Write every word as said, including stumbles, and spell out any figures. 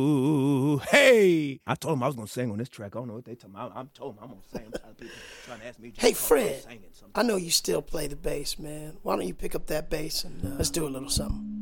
Ooh, hey! I told him I was gonna sing on this track. I don't know what they talking about. I told him I'm gonna sing. I'm trying, people trying to ask me. Hey, Fred, I know you still play the bass, man. Why don't you pick up that bass and uh, let's do a little something?